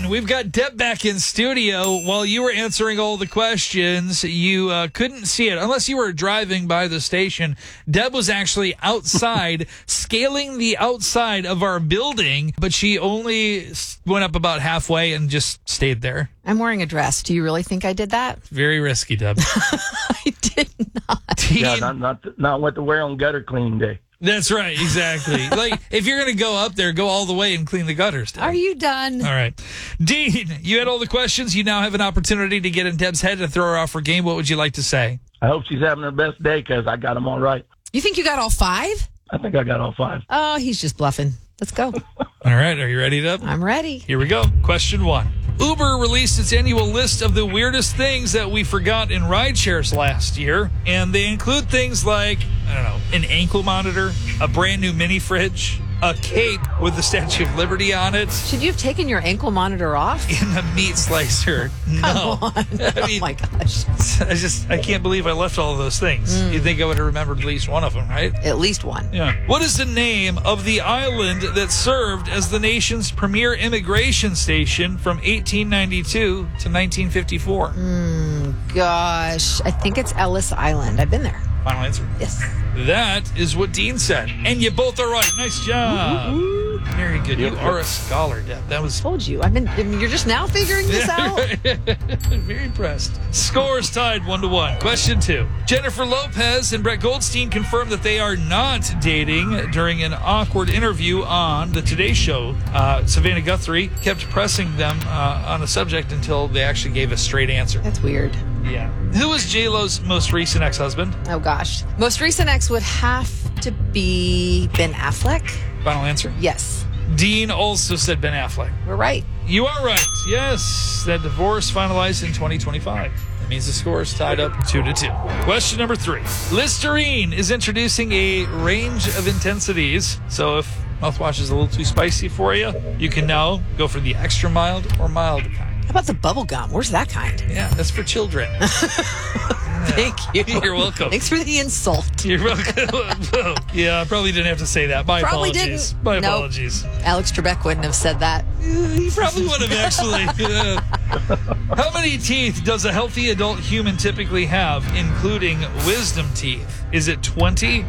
Dean, we've got Deb back in studio. While you were answering all the questions, you couldn't see it. Unless you were driving by the station, Deb was actually outside, scaling the outside of our building, but she only went up about halfway and just stayed there. I'm wearing a dress. Do you really think I did that? Very risky, Deb. I did not. Dean, Yeah, not what to wear on gutter cleaning day. that's right, exactly. Like, if you're going to go up there, go all the way and clean the gutters, Deb. Are you done? All right. Dean, you had all the questions. You now have an opportunity to get in Deb's head and throw her off her game. What would you like to say? I hope she's having her best day because I got them all right. You think you got all 5? I think I got all 5. Oh, he's just bluffing. Let's go. All right. Are you ready, Deb? I'm ready. Here we go. Question 1. Uber released its annual list of the weirdest things that we forgot in rideshares last year. And they include things like, I don't know, an ankle monitor, a brand new mini fridge, a cape with the Statue of Liberty on it, Should you have taken your ankle monitor off? and a meat slicer. No. Come on. I mean, Oh, my gosh. I can't believe I left all of those things. You'd think I would have remembered at least one of them, right? At least one. Yeah. What is the name of the island that served as the nation's premier immigration station from 1892 to 1954? Gosh. I think it's Ellis Island. I've been there. Final answer. Yes. That is what Dean said. And you both are right. Nice job. Very good. You are a scholar, Deb. That was Told you. You're just now figuring this out? very impressed. Scores tied 1-1. Question 2. Jennifer Lopez and Brett Goldstein confirmed that they are not dating during an awkward interview on the Today Show. Savannah Guthrie kept pressing them on the subject until they actually gave a straight answer. That's weird. Yeah. Who was J-Lo's most recent ex-husband? Oh, gosh. Most recent ex would have to be Ben Affleck? Final answer. Yes. Dean also said Ben Affleck. We're right. You are right. Yes. That divorce finalized in 2025. That means the score is tied up 2-2. Question number 3. Listerine is introducing a range of intensities. So if mouthwash is a little too spicy for you, you can now go for the extra mild or mild kind. How about the bubble gum? Where's that kind? Yeah, that's for children. Thank you. You're welcome. Thanks for the insult. You're welcome. Yeah, I probably didn't have to say that. My Probably apologies. didn't. My Nope. apologies. Alex Trebek wouldn't have said that. He probably would have, actually. Yeah. How many teeth does a healthy adult human typically have, including wisdom teeth? Is it 20,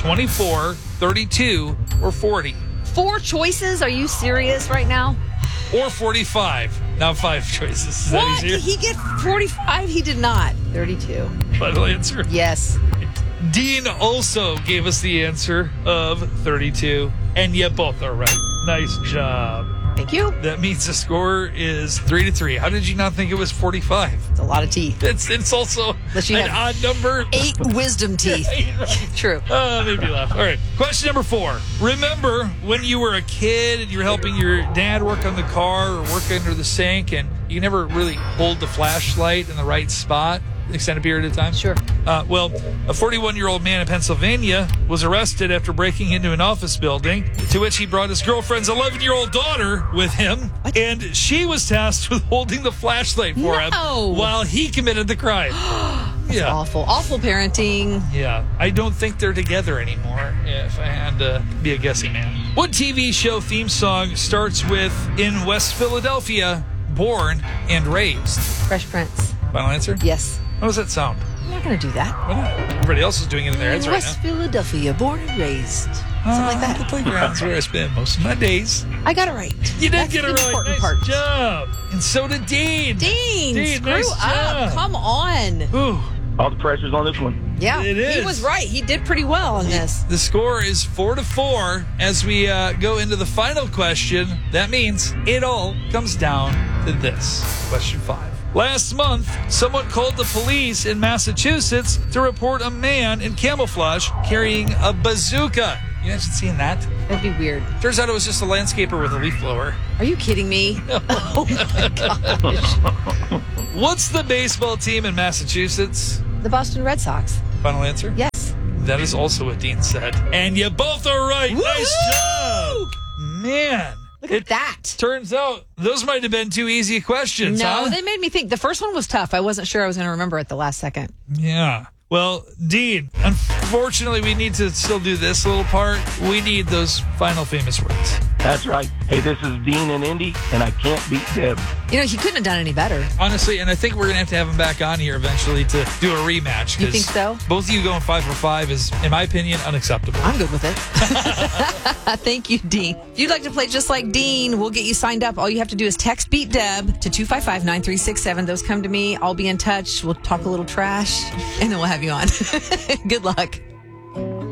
24, 32, or 40? 4 choices? Are you serious right now? Or 45? Now 5 choices. Is that What? easier? Did he get 45? He did not. 32. Final answer. Yes. Dean also gave us the answer of 32, and you both are right. Nice job. Thank you. That means the score is 3-3. How did you not think it was 45? It's a lot of teeth. It's also Unless you an have odd number. 8 wisdom teeth. True. Made me laugh. All right. Question number 4. Remember when you were a kid and you were helping your dad work on the car or work under the sink and you never really hold the flashlight in the right spot an extended period of time? Sure. Well, a 41-year-old man in Pennsylvania was arrested after breaking into an office building, to which he brought his girlfriend's 11-year-old daughter with him, and she was tasked with holding the flashlight for him while he committed the crime. Yeah. Awful. Awful parenting. Yeah. I don't think they're together anymore, if I had to be a guessing man. What TV show theme song starts with, in West Philadelphia, born and raised? Fresh Prince. Final answer? Yes. How does that sound? I'm not going to do that. Why not? Everybody else is doing it in their heads right West now. Philadelphia, born and raised. Something like that. The playground's where I spend most of my days. I got it right. You did That's get the it right. important Nice part. job. And so did Dean. Dean, screw nice up. job. Come on. Ooh, All the pressure's on this one. Yeah, It he is. was right. He did pretty well on this. the score is 4-4 as we go into the final question. That means it all comes down to this. Question 5. Last month, someone called the police in Massachusetts to report a man in camouflage carrying a bazooka. You imagine seeing that? That'd be weird. Turns out it was just a landscaper with a leaf blower. Are you kidding me? Oh my gosh. What's the baseball team in Massachusetts? The Boston Red Sox. Final answer? Yes. That is also what Dean said. And you both are right. Woo-hoo! Nice job. Man. Look at that. Turns out those might have been 2 easy questions, No, huh? they made me think. The first one was tough. I wasn't sure I was going to remember at the last second. Yeah. Well, Dean, unfortunately, we need to still do this little part. We need those final famous words. That's right. Hey, this is Dean in Indy, and I can't beat Deb. You know, he couldn't have done any better. Honestly, and I think we're going to have him back on here eventually to do a rematch. You think so? Both of you going 5 for 5 is, in my opinion, unacceptable. I'm good with it. Thank you, Dean. If you'd like to play just like Dean, we'll get you signed up. All you have to do is text Beat Deb to 255-9367. Those come to me. I'll be in touch. We'll talk a little trash, and then we'll have you on. Good luck.